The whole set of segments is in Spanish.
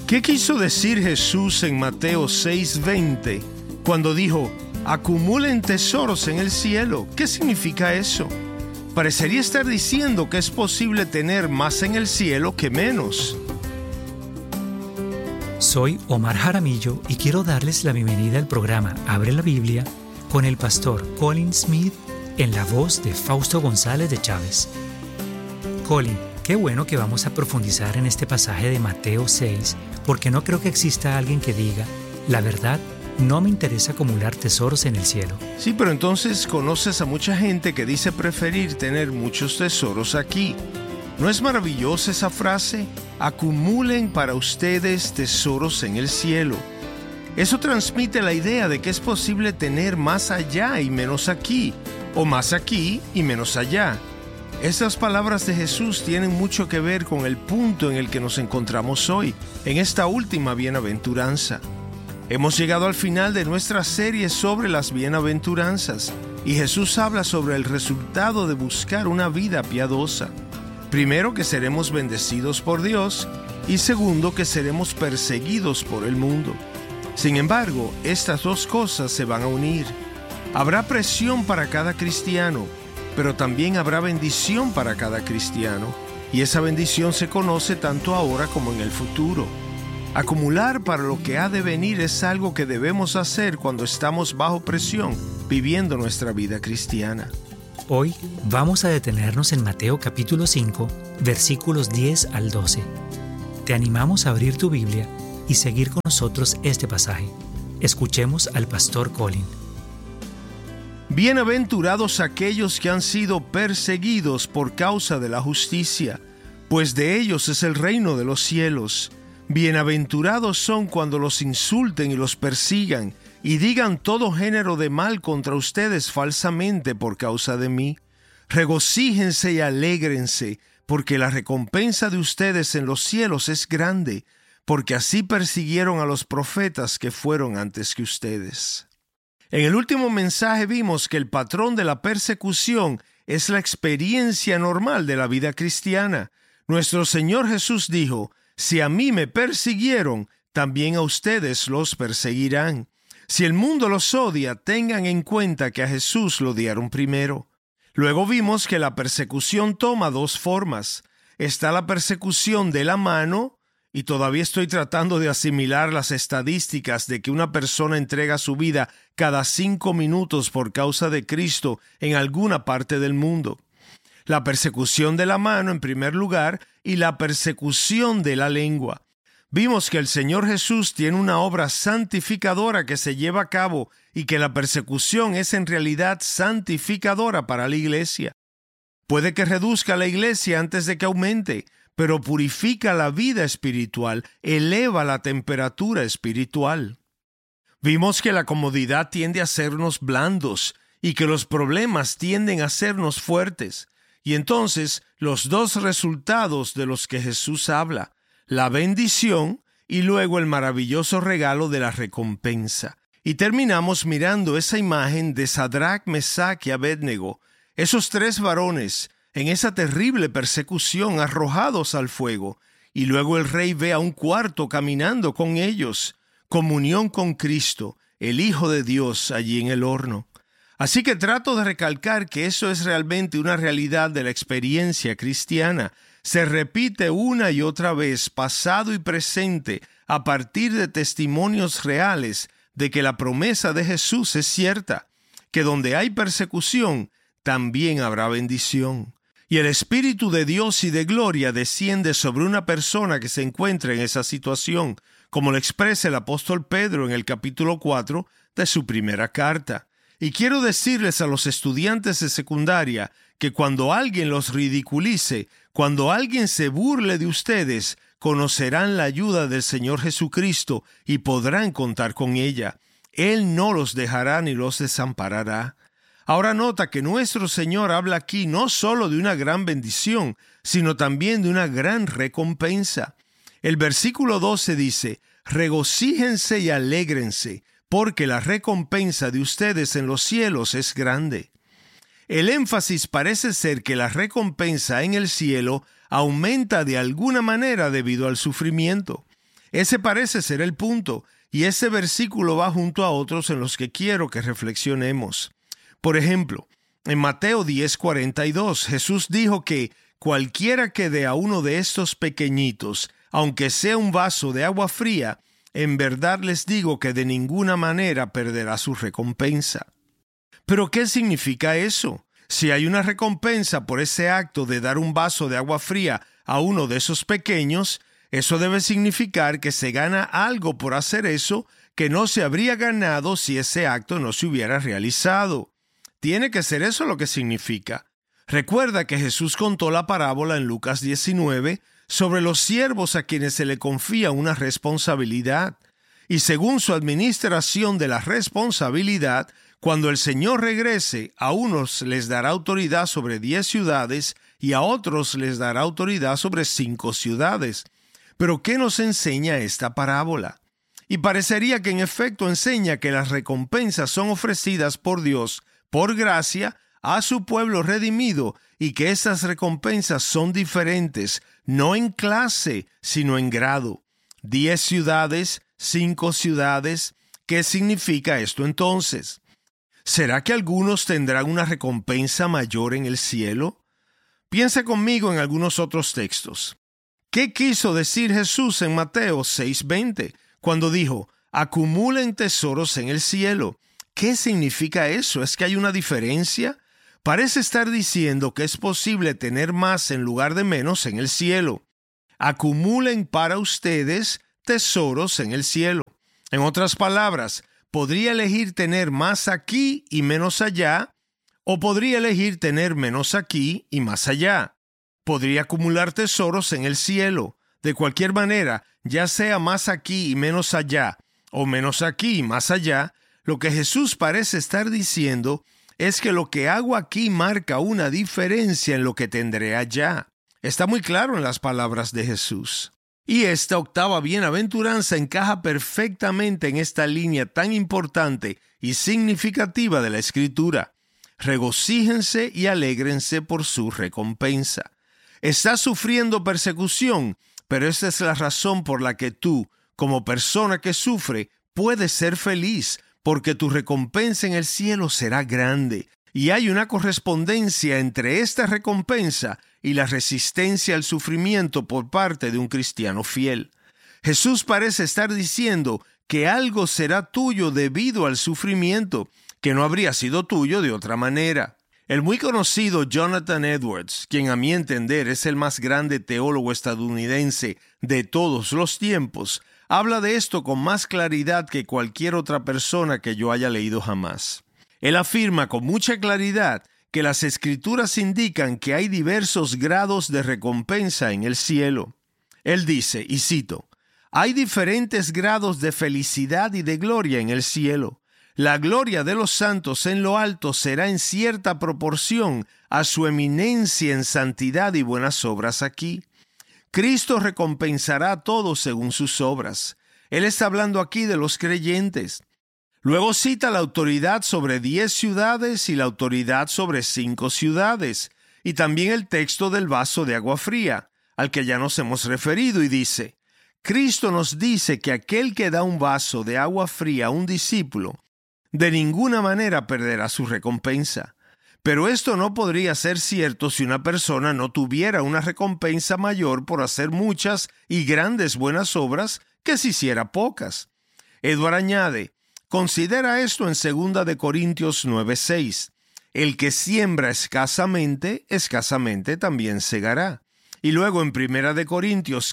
¿Qué quiso decir Jesús en Mateo 6:20 cuando dijo, acumulen tesoros en el cielo? ¿Qué significa eso? Parecería estar diciendo que es posible tener más en el cielo que menos. Soy Omar Jaramillo y quiero darles la bienvenida al programa Abre la Biblia con el pastor Colin Smith en la voz de Fausto González de Chávez. Colin, qué bueno que vamos a profundizar en este pasaje de Mateo 6, porque no creo que exista alguien que diga, la verdad, no me interesa acumular tesoros en el cielo. Sí, pero entonces conoces a mucha gente que dice preferir tener muchos tesoros aquí. ¿No es maravillosa esa frase? Acumulen para ustedes tesoros en el cielo. Eso transmite la idea de que es posible tener más allá y menos aquí, o más aquí y menos allá. Estas palabras de Jesús tienen mucho que ver con el punto en el que nos encontramos hoy, en esta última bienaventuranza. Hemos llegado al final de nuestra serie sobre las bienaventuranzas, y Jesús habla sobre el resultado de buscar una vida piadosa. Primero, que seremos bendecidos por Dios, y segundo, que seremos perseguidos por el mundo. Sin embargo, estas dos cosas se van a unir. Habrá presión para cada cristiano, pero también habrá bendición para cada cristiano, y esa bendición se conoce tanto ahora como en el futuro. Acumular para lo que ha de venir es algo que debemos hacer cuando estamos bajo presión, viviendo nuestra vida cristiana. Hoy vamos a detenernos en Mateo capítulo 5, versículos 10 al 12. Te animamos a abrir tu Biblia y seguir con nosotros este pasaje. Escuchemos al pastor Colin. Bienaventurados aquellos que han sido perseguidos por causa de la justicia, pues de ellos es el reino de los cielos. Bienaventurados son cuando los insulten y los persigan, y digan todo género de mal contra ustedes falsamente por causa de mí. Regocíjense y alégrense, porque la recompensa de ustedes en los cielos es grande, porque así persiguieron a los profetas que fueron antes que ustedes. En el último mensaje vimos que el patrón de la persecución es la experiencia normal de la vida cristiana. Nuestro Señor Jesús dijo, si a mí me persiguieron, también a ustedes los perseguirán. Si el mundo los odia, tengan en cuenta que a Jesús lo odiaron primero. Luego vimos que la persecución toma dos formas. Está la persecución de la mano, y todavía estoy tratando de asimilar las estadísticas de que una persona entrega su vida cada 5 minutos por causa de Cristo en alguna parte del mundo. La persecución de la mano en primer lugar y la persecución de la lengua. Vimos que el Señor Jesús tiene una obra santificadora que se lleva a cabo y que la persecución es en realidad santificadora para la iglesia. Puede que reduzca la iglesia antes de que aumente, pero purifica la vida espiritual, eleva la temperatura espiritual. Vimos que la comodidad tiende a hacernos blandos y que los problemas tienden a hacernos fuertes. Y entonces, los dos resultados de los que Jesús habla, la bendición y luego el maravilloso regalo de la recompensa. Y terminamos mirando esa imagen de Sadrach, Mesach y Abednego, esos 3 varones en esa terrible persecución arrojados al fuego, y luego el rey ve a un cuarto caminando con ellos, comunión con Cristo, el Hijo de Dios, allí en el horno. Así que trato de recalcar que eso es realmente una realidad de la experiencia cristiana. Se repite una y otra vez, pasado y presente, a partir de testimonios reales de que la promesa de Jesús es cierta, que donde hay persecución, también habrá bendición. Y el Espíritu de Dios y de gloria desciende sobre una persona que se encuentra en esa situación, como lo expresa el apóstol Pedro en el capítulo 4 de su primera carta. Y quiero decirles a los estudiantes de secundaria que cuando alguien los ridiculice, cuando alguien se burle de ustedes, conocerán la ayuda del Señor Jesucristo y podrán contar con ella. Él no los dejará ni los desamparará. Ahora nota que nuestro Señor habla aquí no solo de una gran bendición, sino también de una gran recompensa. El versículo 12 dice, regocíjense y alégrense, porque la recompensa de ustedes en los cielos es grande. El énfasis parece ser que la recompensa en el cielo aumenta de alguna manera debido al sufrimiento. Ese parece ser el punto, y ese versículo va junto a otros en los que quiero que reflexionemos. Por ejemplo, en Mateo 10:42, Jesús dijo que cualquiera que dé a uno de estos pequeñitos, aunque sea un vaso de agua fría, en verdad les digo que de ninguna manera perderá su recompensa. ¿Pero qué significa eso? Si hay una recompensa por ese acto de dar un vaso de agua fría a uno de esos pequeños, eso debe significar que se gana algo por hacer eso que no se habría ganado si ese acto no se hubiera realizado. Tiene que ser eso lo que significa. Recuerda que Jesús contó la parábola en Lucas 19 sobre los siervos a quienes se le confía una responsabilidad. Y según su administración de la responsabilidad, cuando el Señor regrese, a unos les dará autoridad sobre 10 ciudades y a otros les dará autoridad sobre 5 ciudades. Pero ¿qué nos enseña esta parábola? Y parecería que en efecto enseña que las recompensas son ofrecidas por Dios por gracia a su pueblo redimido y que esas recompensas son diferentes, no en clase, sino en grado. 10 ciudades, 5 ciudades. ¿Qué significa esto entonces? ¿Será que algunos tendrán una recompensa mayor en el cielo? Piensa conmigo en algunos otros textos. ¿Qué quiso decir Jesús en Mateo 6:20 cuando dijo, acumulen tesoros en el cielo? ¿Qué significa eso? ¿Es que hay una diferencia? Parece estar diciendo que es posible tener más en lugar de menos en el cielo. Acumulen para ustedes tesoros en el cielo. En otras palabras, podría elegir tener más aquí y menos allá, o podría elegir tener menos aquí y más allá. Podría acumular tesoros en el cielo. De cualquier manera, ya sea más aquí y menos allá, o menos aquí y más allá, lo que Jesús parece estar diciendo es que lo que hago aquí marca una diferencia en lo que tendré allá. Está muy claro en las palabras de Jesús. Y esta octava bienaventuranza encaja perfectamente en esta línea tan importante y significativa de la Escritura. Regocíjense y alégrense por su recompensa. Estás sufriendo persecución, pero esta es la razón por la que tú, como persona que sufre, puedes ser feliz, porque tu recompensa en el cielo será grande. Y hay una correspondencia entre esta recompensa y la resistencia al sufrimiento por parte de un cristiano fiel. Jesús parece estar diciendo que algo será tuyo debido al sufrimiento, que no habría sido tuyo de otra manera. El muy conocido Jonathan Edwards, quien a mi entender es el más grande teólogo estadounidense de todos los tiempos, habla de esto con más claridad que cualquier otra persona que yo haya leído jamás. Él afirma con mucha claridad que las Escrituras indican que hay diversos grados de recompensa en el cielo. Él dice, y cito, hay diferentes grados de felicidad y de gloria en el cielo. La gloria de los santos en lo alto será en cierta proporción a su eminencia en santidad y buenas obras aquí. Cristo recompensará a todos según sus obras. Él está hablando aquí de los creyentes. Luego cita la autoridad sobre 10 ciudades y la autoridad sobre 5 ciudades, y también el texto del vaso de agua fría, al que ya nos hemos referido, y dice, Cristo nos dice que aquel que da un vaso de agua fría a un discípulo, de ninguna manera perderá su recompensa. Pero esto no podría ser cierto si una persona no tuviera una recompensa mayor por hacer muchas y grandes buenas obras que si hiciera pocas. Edward añade, considera esto en 2 Corintios 9:6. El que siembra escasamente, escasamente también segará. Y luego en 1 Corintios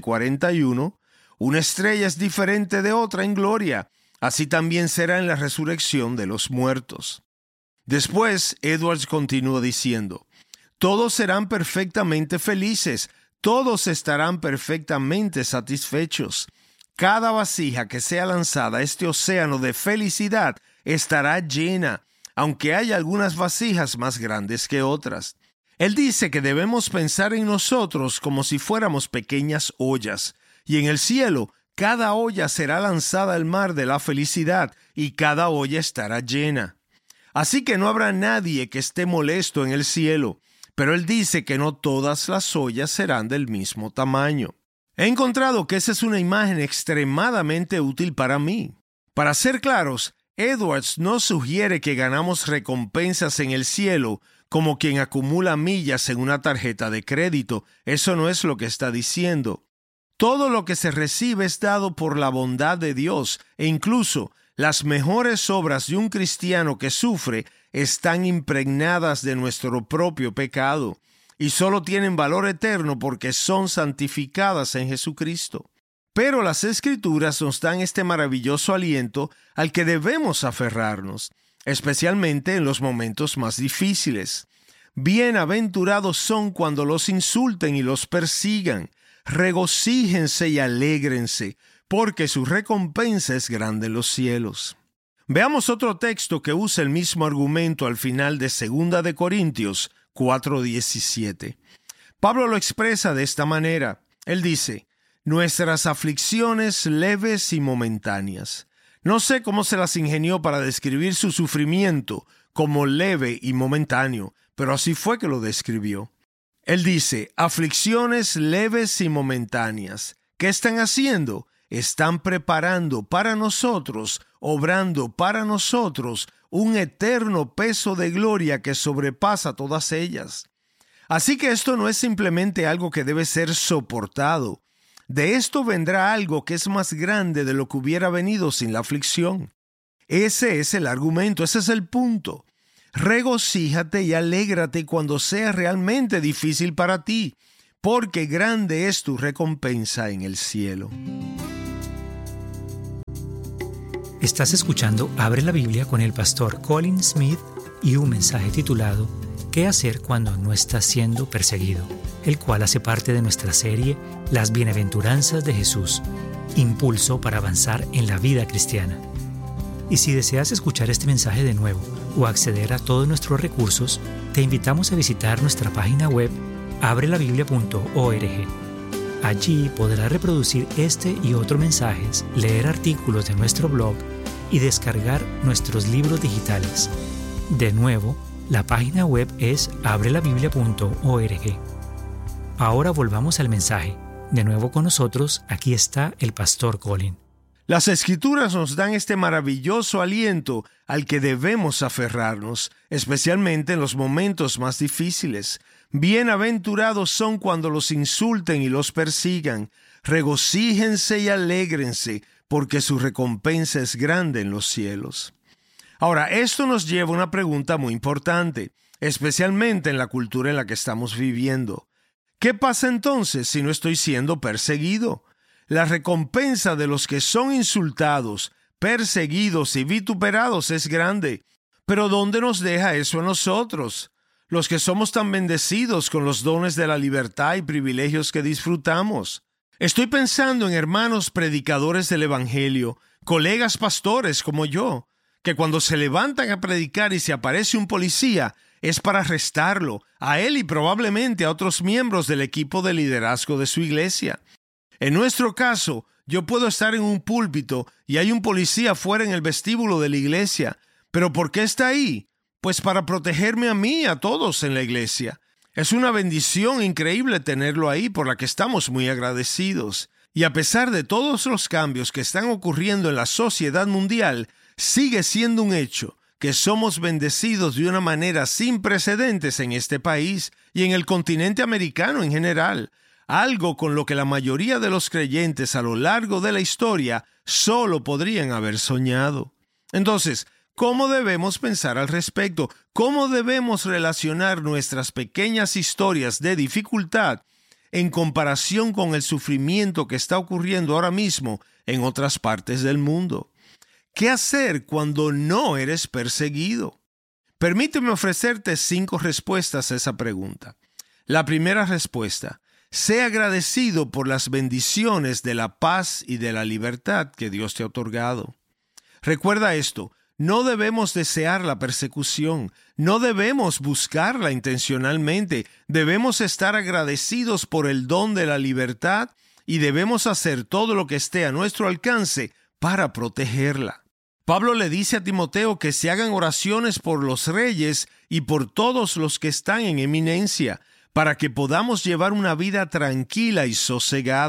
15:41, una estrella es diferente de otra en gloria, así también será en la resurrección de los muertos. Después, Edwards continúa diciendo, todos serán perfectamente felices, todos estarán perfectamente satisfechos. Cada vasija que sea lanzada a este océano de felicidad estará llena, aunque haya algunas vasijas más grandes que otras. Él dice que debemos pensar en nosotros como si fuéramos pequeñas ollas, y en el cielo cada olla será lanzada al mar de la felicidad y cada olla estará llena. Así que no habrá nadie que esté molesto en el cielo, pero él dice que no todas las ollas serán del mismo tamaño. He encontrado que esa es una imagen extremadamente útil para mí. Para ser claros, Edwards no sugiere que ganamos recompensas en el cielo como quien acumula millas en una tarjeta de crédito. Eso no es lo que está diciendo. Todo lo que se recibe es dado por la bondad de Dios, e incluso las mejores obras de un cristiano que sufre están impregnadas de nuestro propio pecado y solo tienen valor eterno porque son santificadas en Jesucristo. Pero las Escrituras nos dan este maravilloso aliento al que debemos aferrarnos, especialmente en los momentos más difíciles. Bienaventurados son cuando los insulten y los persigan. Regocíjense y alégrense, porque su recompensa es grande en los cielos. Veamos otro texto que usa el mismo argumento al final de 2 de Corintios 4:17. Pablo lo expresa de esta manera. Él dice: nuestras aflicciones leves y momentáneas. No sé cómo se las ingenió para describir su sufrimiento como leve y momentáneo, pero así fue que lo describió. Él dice, aflicciones leves y momentáneas. ¿Qué están haciendo? Están preparando para nosotros, obrando para nosotros, un eterno peso de gloria que sobrepasa todas ellas. Así que esto no es simplemente algo que debe ser soportado. De esto vendrá algo que es más grande de lo que hubiera venido sin la aflicción. Ese es el argumento, ese es el punto. Regocíjate y alégrate cuando sea realmente difícil para ti, porque grande es tu recompensa en el cielo. Estás escuchando Abre la Biblia con el pastor Colin Smith y un mensaje titulado ¿Qué hacer cuando no estás siendo perseguido?, el cual hace parte de nuestra serie Las Bienaventuranzas de Jesús, impulso para avanzar en la vida cristiana. Y si deseas escuchar este mensaje de nuevo o acceder a todos nuestros recursos, te invitamos a visitar nuestra página web abrelabiblia.org. Allí podrás reproducir este y otros mensajes, leer artículos de nuestro blog y descargar nuestros libros digitales. De nuevo, la página web es abrelabiblia.org. Ahora volvamos al mensaje. De nuevo con nosotros, aquí está el pastor Colin. Las Escrituras nos dan este maravilloso aliento al que debemos aferrarnos, especialmente en los momentos más difíciles. Bienaventurados son cuando los insulten y los persigan. Regocíjense y alégrense, porque su recompensa es grande en los cielos. Ahora, esto nos lleva a una pregunta muy importante, especialmente en la cultura en la que estamos viviendo. ¿Qué pasa entonces si no estoy siendo perseguido? La recompensa de los que son insultados, perseguidos y vituperados es grande. Pero ¿dónde nos deja eso a nosotros? Los que somos tan bendecidos con los dones de la libertad y privilegios que disfrutamos. Estoy pensando en hermanos predicadores del Evangelio, colegas pastores como yo, que cuando se levantan a predicar y se aparece un policía, es para arrestarlo, a él y probablemente a otros miembros del equipo de liderazgo de su iglesia. En nuestro caso, yo puedo estar en un púlpito y hay un policía fuera en el vestíbulo de la iglesia. ¿Pero por qué está ahí? Pues para protegerme a mí y a todos en la iglesia. Es una bendición increíble tenerlo ahí, por la que estamos muy agradecidos. Y a pesar de todos los cambios que están ocurriendo en la sociedad mundial, sigue siendo un hecho que somos bendecidos de una manera sin precedentes en este país y en el continente americano en general. Algo con lo que la mayoría de los creyentes a lo largo de la historia solo podrían haber soñado. Entonces, ¿cómo debemos pensar al respecto? ¿Cómo debemos relacionar nuestras pequeñas historias de dificultad en comparación con el sufrimiento que está ocurriendo ahora mismo en otras partes del mundo? ¿Qué hacer cuando no eres perseguido? Permíteme ofrecerte 5 respuestas a esa pregunta. La primera respuesta: sé agradecido por las bendiciones de la paz y de la libertad que Dios te ha otorgado. Recuerda esto, no debemos desear la persecución, no debemos buscarla intencionalmente, debemos estar agradecidos por el don de la libertad y debemos hacer todo lo que esté a nuestro alcance para protegerla. Pablo le dice a Timoteo que se hagan oraciones por los reyes y por todos los que están en eminencia, para que podamos llevar una vida tranquila y sosegada.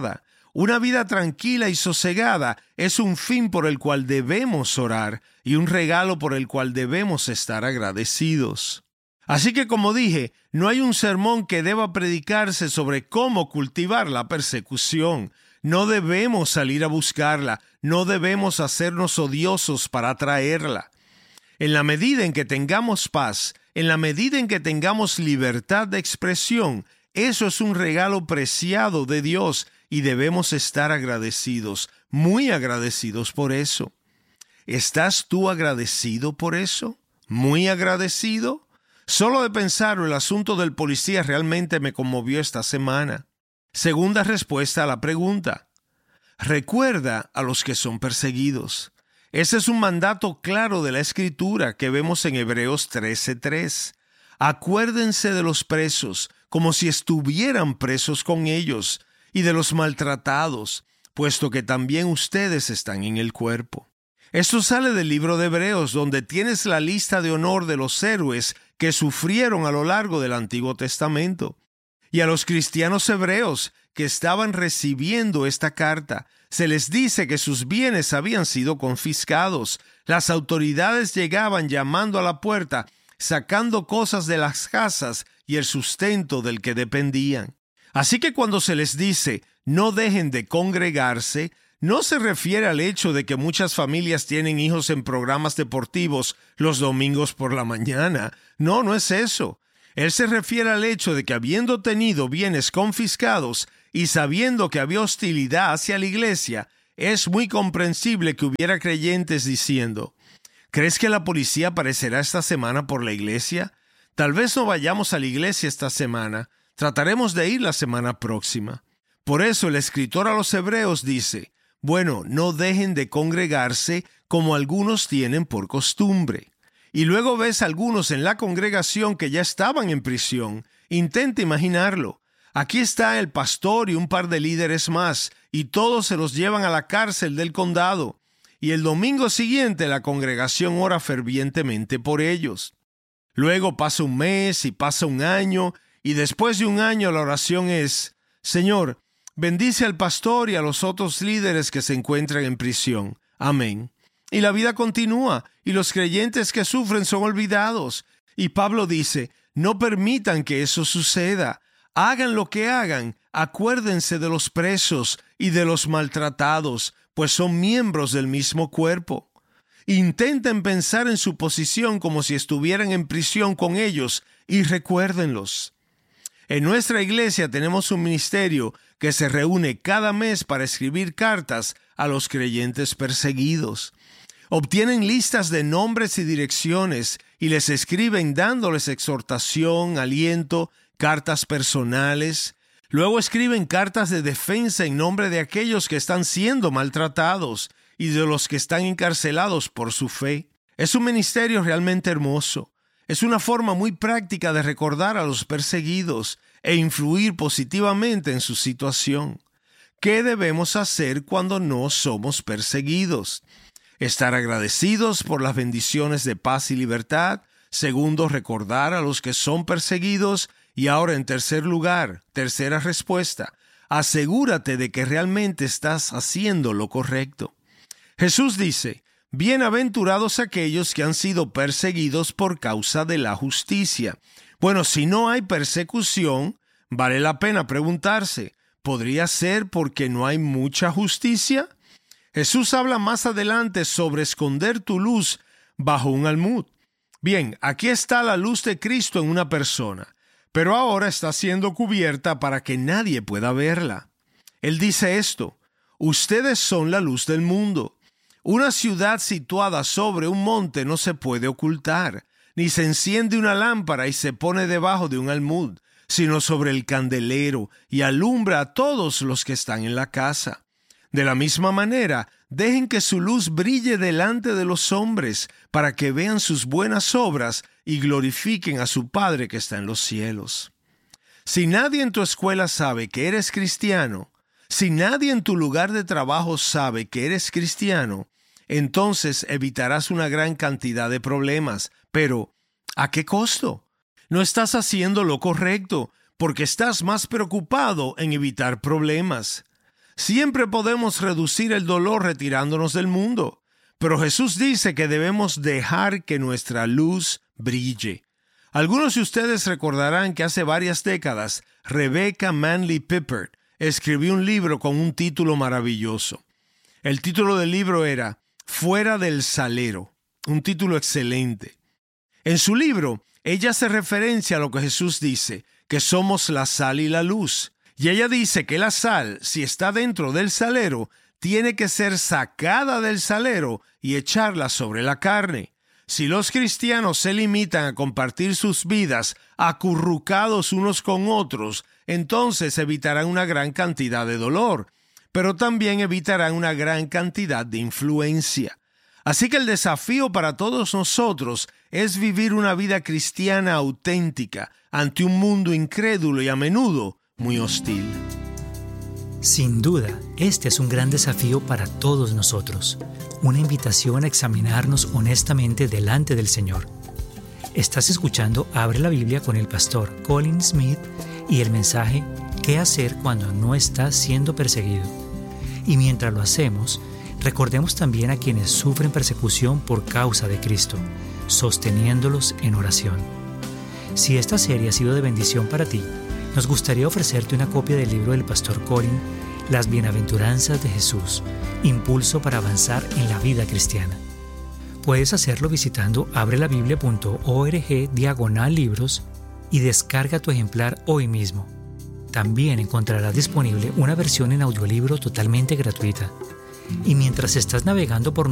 Una vida tranquila y sosegada es un fin por el cual debemos orar y un regalo por el cual debemos estar agradecidos. Así que, como dije, no hay un sermón que deba predicarse sobre cómo cultivar la persecución. No debemos salir a buscarla, no debemos hacernos odiosos para atraerla. En la medida en que tengamos paz, en la medida en que tengamos libertad de expresión, eso es un regalo preciado de Dios y debemos estar agradecidos, muy agradecidos por eso. ¿Estás tú agradecido por eso? ¿Muy agradecido? Solo de pensarlo, el asunto del policía realmente me conmovió esta semana. Segunda respuesta a la pregunta. Recuerda a los que son perseguidos. Ese es un mandato claro de la Escritura que vemos en Hebreos 13:3. Acuérdense de los presos, como si estuvieran presos con ellos, y de los maltratados, puesto que también ustedes están en el cuerpo. Esto sale del libro de Hebreos, donde tienes la lista de honor de los héroes que sufrieron a lo largo del Antiguo Testamento. Y a los cristianos hebreos que estaban recibiendo esta carta, se les dice que sus bienes habían sido confiscados. Las autoridades llegaban llamando a la puerta, sacando cosas de las casas y el sustento del que dependían. Así que cuando se les dice, no dejen de congregarse, no se refiere al hecho de que muchas familias tienen hijos en programas deportivos los domingos por la mañana. No, no es eso. Él se refiere al hecho de que habiendo tenido bienes confiscados y sabiendo que había hostilidad hacia la iglesia, es muy comprensible que hubiera creyentes diciendo, ¿crees que la policía aparecerá esta semana por la iglesia? Tal vez no vayamos a la iglesia esta semana. Trataremos de ir la semana próxima. Por eso el escritor a los hebreos dice, bueno, no dejen de congregarse como algunos tienen por costumbre. Y luego ves a algunos en la congregación que ya estaban en prisión. Intenta imaginarlo. Aquí está el pastor y un par de líderes más, y todos se los llevan a la cárcel del condado. Y el domingo siguiente la congregación ora fervientemente por ellos. Luego pasa un mes y pasa un año, y después de un año la oración es, Señor, bendice al pastor y a los otros líderes que se encuentran en prisión. Amén. Y la vida continúa, y los creyentes que sufren son olvidados. Y Pablo dice, no permitan que eso suceda. Hagan lo que hagan, acuérdense de los presos y de los maltratados, pues son miembros del mismo cuerpo. Intenten pensar en su posición como si estuvieran en prisión con ellos y recuérdenlos. En nuestra iglesia tenemos un ministerio que se reúne cada mes para escribir cartas a los creyentes perseguidos. Obtienen listas de nombres y direcciones y les escriben dándoles exhortación, aliento, cartas personales. Luego escriben cartas de defensa en nombre de aquellos que están siendo maltratados y de los que están encarcelados por su fe. Es un ministerio realmente hermoso. Es una forma muy práctica de recordar a los perseguidos e influir positivamente en su situación. ¿Qué debemos hacer cuando no somos perseguidos? Estar agradecidos por las bendiciones de paz y libertad. Segundo, recordar a los que son perseguidos. Y ahora, en tercer lugar, tercera respuesta, asegúrate de que realmente estás haciendo lo correcto. Jesús dice, bienaventurados aquellos que han sido perseguidos por causa de la justicia. Bueno, si no hay persecución, vale la pena preguntarse, ¿podría ser porque no hay mucha justicia? Jesús habla más adelante sobre esconder tu luz bajo un almud. Bien, aquí está la luz de Cristo en una persona, pero ahora está siendo cubierta para que nadie pueda verla. Él dice esto, ustedes son la luz del mundo. Una ciudad situada sobre un monte no se puede ocultar, ni se enciende una lámpara y se pone debajo de un almud, sino sobre el candelero y alumbra a todos los que están en la casa. De la misma manera, dejen que su luz brille delante de los hombres, para que vean sus buenas obras y glorifiquen a su Padre que está en los cielos. Si nadie en tu escuela sabe que eres cristiano, si nadie en tu lugar de trabajo sabe que eres cristiano, entonces evitarás una gran cantidad de problemas. Pero, ¿a qué costo? No estás haciendo lo correcto, porque estás más preocupado en evitar problemas. Siempre podemos reducir el dolor retirándonos del mundo, pero Jesús dice que debemos dejar que nuestra luz brille. Algunos de ustedes recordarán que hace varias décadas, Rebecca Manley Pippert escribió un libro con un título maravilloso. El título del libro era Fuera del Salero, un título excelente. En su libro, ella hace referencia a lo que Jesús dice, que somos la sal y la luz. Y ella dice que la sal, si está dentro del salero, tiene que ser sacada del salero y echarla sobre la carne. Si los cristianos se limitan a compartir sus vidas acurrucados unos con otros, entonces evitarán una gran cantidad de dolor, pero también evitarán una gran cantidad de influencia. Así que el desafío para todos nosotros es vivir una vida cristiana auténtica ante un mundo incrédulo y a menudo muy hostil. Sin duda, este es un gran desafío para todos nosotros, una invitación a examinarnos honestamente delante del Señor. Estás escuchando Abre la Biblia con el pastor Colin Smith y el mensaje ¿Qué hacer cuando no estás siendo perseguido? Y mientras lo hacemos, recordemos también a quienes sufren persecución por causa de Cristo, sosteniéndolos en oración. Si esta serie ha sido de bendición para ti, nos gustaría ofrecerte una copia del libro del pastor Colin, Las Bienaventuranzas de Jesús, Impulso para avanzar en la vida cristiana. Puedes hacerlo visitando abrelabiblia.org/libros y descarga tu ejemplar hoy mismo. También encontrarás disponible una versión en audiolibro totalmente gratuita. Y mientras estás navegando por